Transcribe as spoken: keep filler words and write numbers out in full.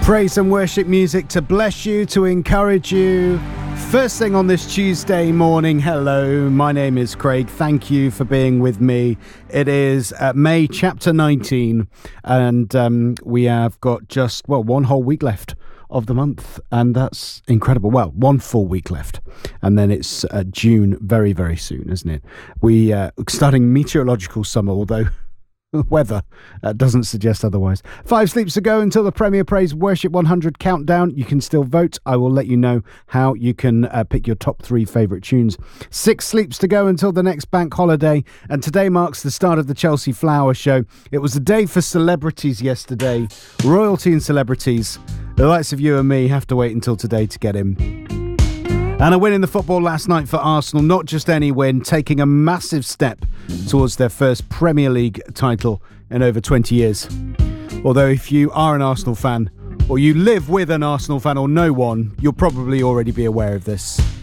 Praise and worship music to bless you, to encourage you. First thing on this Tuesday morning, hello, my name is Craig. Thank you for being with me. It is uh, May chapter nineteen, and um, we have got just, well, one whole week left of the month, and that's incredible. Well, one full week left, and then it's uh, June very, very soon, isn't it? We uh, starting meteorological summer, although weather uh, doesn't suggest otherwise. Five sleeps to go until the Premier Praise Worship one hundred countdown. You can still vote. I will let you know how you can uh, pick your top three favourite tunes. Six sleeps to go until the next bank holiday, and today marks the start of the Chelsea Flower Show. It was a day for celebrities yesterday, royalty and celebrities. The likes of you and me have to wait until today to get in. And a win in the football last night for Arsenal, not just any win, taking a massive step towards their first Premier League title in over twenty years. Although if you are an Arsenal fan, or you live with an Arsenal fan or know one, you'll probably already be aware of this.